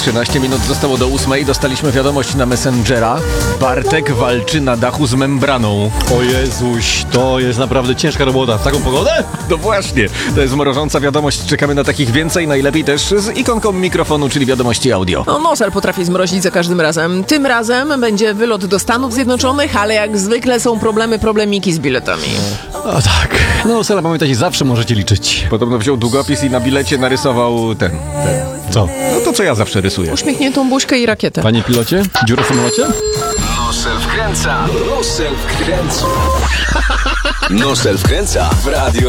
13 minut zostało do 8. Dostaliśmy wiadomość na Messengera. Bartek walczy na dachu z membraną. O Jezuś, to jest naprawdę ciężka robota. W taką pogodę? No właśnie, to jest mrożąca wiadomość. Czekamy na takich więcej, najlepiej też z ikonką mikrofonu, czyli wiadomości audio. No, Nosel potrafi zmrozić za każdym razem. Tym razem będzie wylot do Stanów Zjednoczonych, ale jak zwykle są problemiki z biletami. O tak, no Sela, pamiętajcie, zawsze możecie liczyć. Podobno wziął długopis i na bilecie narysował ten. Co? No to, co ja zawsze rysuję. Uśmiechniętą buźkę i rakietę. Panie pilocie, dziurę w samolocie? Nosel wkręca w radio.